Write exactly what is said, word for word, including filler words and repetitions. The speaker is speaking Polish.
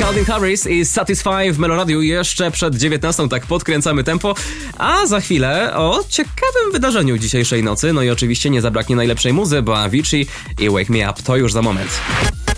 Calvin Harris i Satisfy w Meloradiu jeszcze przed dziewiętnastą, tak podkręcamy tempo, a za chwilę o ciekawym wydarzeniu dzisiejszej nocy, no i oczywiście nie zabraknie najlepszej muzy, bo Avicii i Wake Me Up to już za moment.